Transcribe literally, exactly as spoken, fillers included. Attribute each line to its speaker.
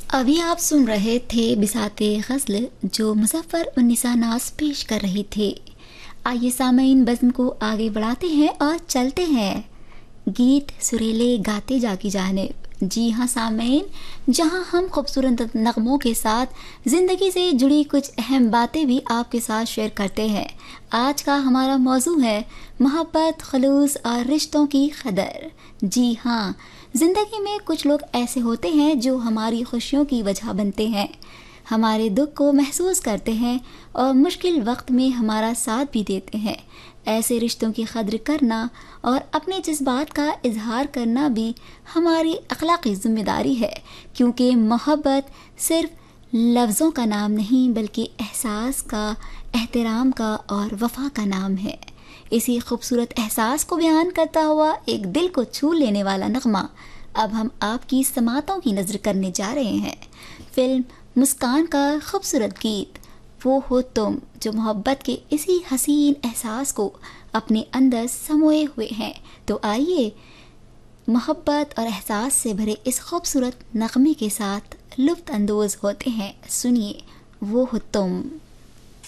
Speaker 1: ابھی آپ سن رہے تھے بساط غزل جو مظفر النساء ناز پیش کر رہی تھی۔ آئیے سامعین، بزم کو آگے بڑھاتے ہیں اور چلتے ہیں گیت سریلے گاتے جا کی جانب۔ جی ہاں سامعین، جہاں ہم خوبصورت نغموں کے ساتھ زندگی سے جڑی کچھ اہم باتیں بھی آپ کے ساتھ شیئر کرتے ہیں۔ آج کا ہمارا موضوع ہے محبت، خلوص اور رشتوں کی قدر۔ جی ہاں، زندگی میں کچھ لوگ ایسے ہوتے ہیں جو ہماری خوشیوں کی وجہ بنتے ہیں، ہمارے دکھ کو محسوس کرتے ہیں اور مشکل وقت میں ہمارا ساتھ بھی دیتے ہیں۔ ایسے رشتوں کی قدر کرنا اور اپنے جذبات کا اظہار کرنا بھی ہماری اخلاقی ذمہ داری ہے، کیونکہ محبت صرف لفظوں کا نام نہیں بلکہ احساس کا، احترام کا اور وفا کا نام ہے۔ اسی خوبصورت احساس کو بیان کرتا ہوا ایک دل کو چھو لینے والا نغمہ اب ہم آپ کی سماعتوں کی نظر کرنے جا رہے ہیں۔ فلم مسکان کا خوبصورت گیت وہ ہو تم، جو محبت کے اسی حسین احساس کو اپنے اندر سموئے ہوئے ہیں۔ تو آئیے محبت اور احساس سے بھرے اس خوبصورت نغمے کے ساتھ لطف اندوز ہوتے ہیں۔ سنیے وہ ہو تم۔